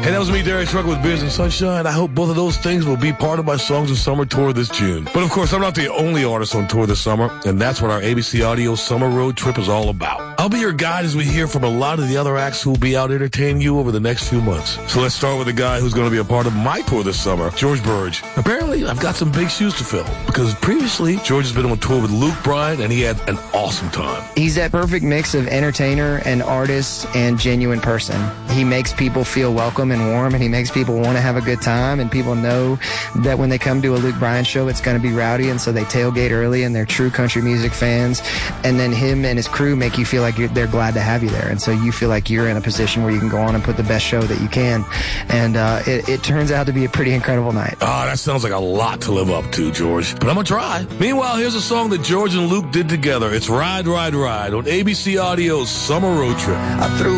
Hey, that was me, Derek Trucker with Beers and Sunshine. I hope both of those things will be part of my Songs of Summer tour this June. But of course, I'm not the only artist on tour this summer, and that's what our ABC Audio Summer Road Trip is all about. I'll be your guide as we hear from a lot of the other acts who will be out entertaining you over the next few months. So let's start with a guy who's going to be a part of my tour this summer, George Burge. Apparently, I've got some big shoes to fill, because previously, George has been on tour with Luke Bryan, and he had an awesome time. He's that perfect mix of entertainer and artist and genuine person. He makes people feel welcome and warm, and he makes people want to have a good time, and people know that when they come to a Luke Bryan show, it's going to be rowdy, and so they tailgate early, and they're true country music fans, and then him and his crew make you feel like they're glad to have you there, and so you feel like you're in a position where you can go on and put the best show that you can, and it turns out to be a pretty incredible night. Ah, that sounds like a lot to live up to, George, but I'm going to try. Meanwhile, here's a song that George and Luke did together. It's Ride, Ride, Ride on ABC Audio's Summer Road Trip. I threw